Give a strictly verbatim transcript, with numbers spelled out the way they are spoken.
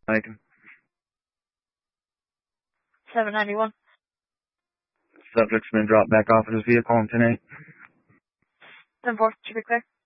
Lincoln. seven ninety-one. Subject's been dropped back off of his vehicle on ten eight. ten four, should be clear.